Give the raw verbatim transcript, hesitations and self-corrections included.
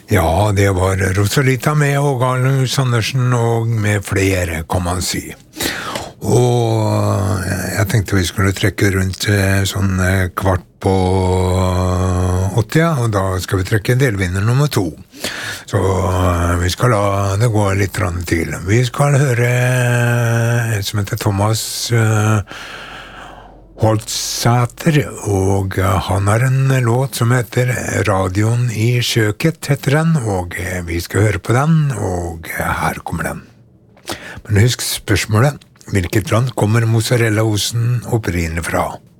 Ja, det var Rosalita med og Arnus Andersen og med flere, kan man si. Og jeg tenkte vi skulle trekke rundt sånn kvart på åtti, og da skal vi trekke delvinner nummer to. Så vi skal la det gå litt til. Vi skal høre en som heter Thomas Holtsæter, og han har en låt som heter Radioen i kjøket, heter den, og vi skal høre på den, og her kommer den. Men husk spørsmålet, hvilket land kommer mozzarellaosten opprinnelig fra?